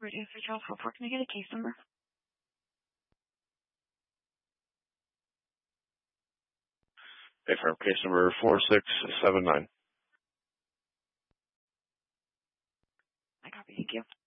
Radio 3 Charles 44, can I get a case number? Affirm, case number 4679. I copy, thank you.